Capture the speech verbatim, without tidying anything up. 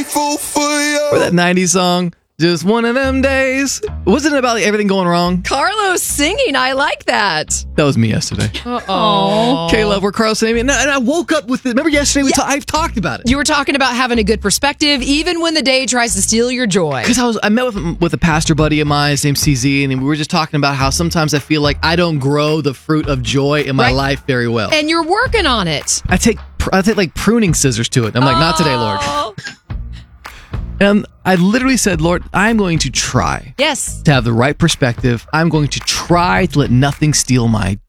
grateful for you. For that nineties song, just one of them days. Wasn't it about like, everything going wrong? Carlos singing. I like that. That was me yesterday. Uh-oh. Caleb, we're crossing. And I woke up with it. Remember yesterday? We Yeah. ta- I've talked about it. You were talking about having a good perspective, even when the day tries to steal your joy. Because I was, I met with with a pastor buddy of mine, his name's C Z, and we were just talking about how sometimes I feel like I don't grow the fruit of joy in my Right. life very well. And you're working on it. I take I take like pruning scissors to it. I'm like, not today, Lord. Oh. And I literally said, Lord, I'm going to try Yes. to have the right perspective. I'm going to try to let nothing steal my